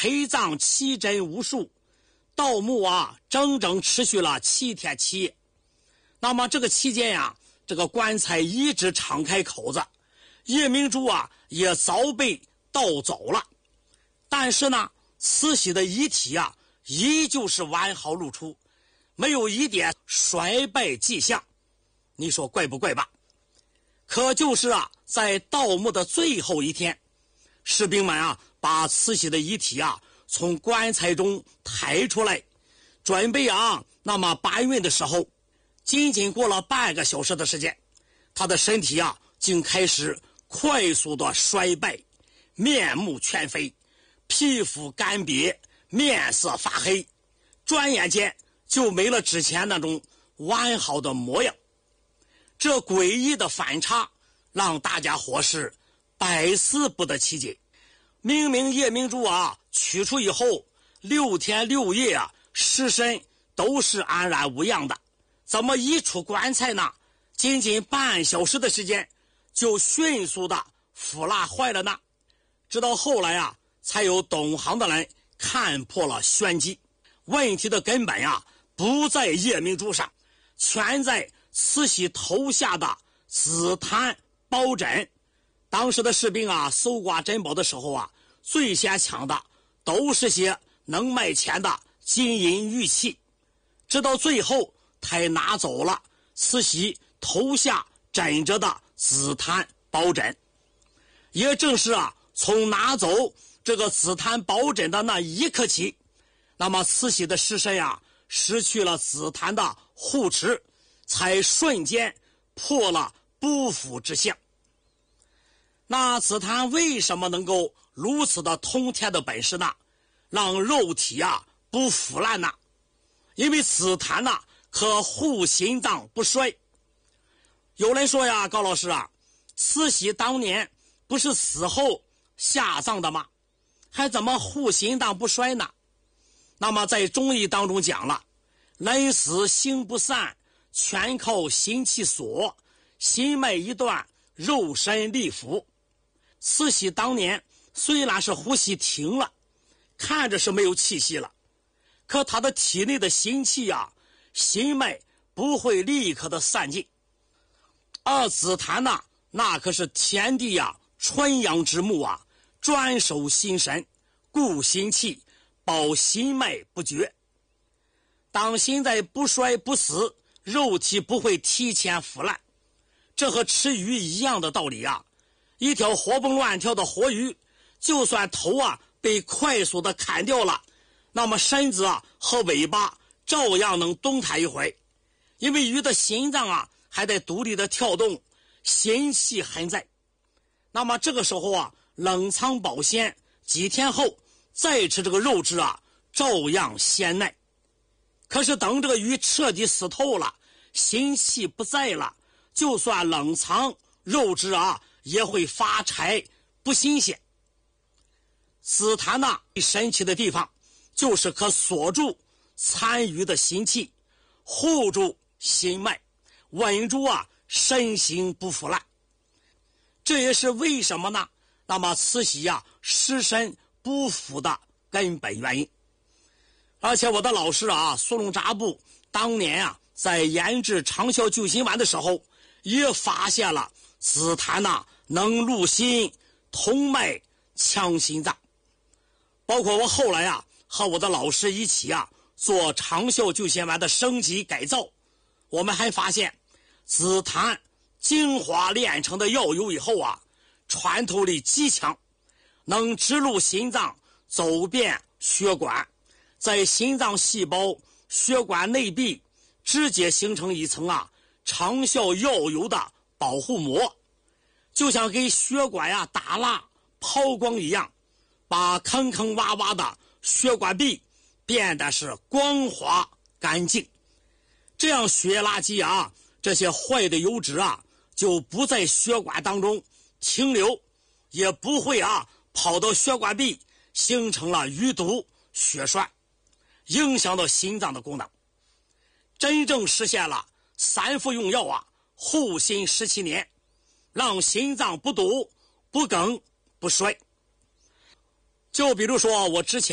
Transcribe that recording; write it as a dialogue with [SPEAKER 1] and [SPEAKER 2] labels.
[SPEAKER 1] 陪葬奇珍无数，盗墓啊整整持续了7天7夜。那么这个期间呀，这个棺材一直敞开口子，夜明珠啊也早被盗走了。但是呢，慈禧的遗体啊依旧是完好如初，没有一点衰败迹象。你说怪不怪吧？可就是啊，在盗墓的最后一天，士兵们啊把慈禧的遗体啊从棺材中抬出来，准备啊那么搬运的时候，仅仅过了半个小时的时间，他的身体啊竟开始快速的衰败，面目全非，皮肤干瘪，面色发黑，转眼间就没了之前那种完好的模样。这诡异的反差让大家伙是百思不得其解。明明夜明珠啊取出以后6天6夜啊尸身都是安然无恙的，怎么一出棺材呢，仅仅半小时的时间就迅速的腐烂坏了呢？直到后来啊才有懂行的人看破了玄机，问题的根本啊不在夜明珠上，全在慈禧头下的紫檀宝枕。当时的士兵啊搜刮珍宝的时候啊，最先抢的都是些能卖钱的金银玉器，直到最后才拿走了慈禧头下枕着的紫檀宝枕。也正是啊从拿走这个紫檀宝枕的那一刻起，那么慈禧的尸身啊失去了紫檀的护持，才瞬间破了不腐之象。那紫檀为什么能够如此的通天的本事呢？让肉体啊不腐烂呢？因为紫檀呢可护心脏不衰。有人说呀，高老师啊，慈禧当年不是死后下葬的吗？还怎么护心脏不衰呢？那么在中医当中讲了，人死心不散，全靠心气锁，心脉一断，肉身立腐。慈禧当年虽然是呼吸停了，看着是没有气息了，可她的体内的心气啊，心脉不会立刻的散尽。而紫檀呢，那可是天地啊纯阳之木啊，专守心神，固心气，保心脉不绝。当心在不衰不死，肉体不会提前腐烂，这和吃鱼一样的道理啊。一条活蹦乱跳的活鱼，就算头啊被快速的砍掉了，那么身子啊和尾巴照样能动弹一回，因为鱼的心脏啊还在独立的跳动，心气还在。那么这个时候啊，冷藏保鲜，几天后再吃这个肉质啊，照样鲜耐。可是等这个鱼彻底死透了，心气不在了，就算冷藏肉质啊也会发柴不新鲜。紫檀呢最神奇的地方就是可锁住残余的心气，护住心脉，稳住啊身形不腐烂。这也是为什么呢？那么慈禧啊尸身不腐的根本原因。而且我的老师啊苏龙扎布当年啊在研制长效救心丸的时候，也发现了紫檀呐能入心通脉强心脏。包括我后来啊和我的老师一起啊做长效救心丸的升级改造，我们还发现紫檀精华炼成的药油以后啊，穿透力极强，能直入心脏，走遍血管，在心脏细胞血管内壁直接形成一层啊长效药油的保护膜，就像给血管呀打蜡抛光一样，把坑坑洼洼的血管壁变得是光滑干净。这样血垃圾啊，这些坏的油脂啊就不在血管当中停留，也不会啊跑到血管壁形成了淤堵血栓，影响到心脏的功能。真正实现了3副用药啊护心17年，让心脏不堵不梗不衰。就比如说我之前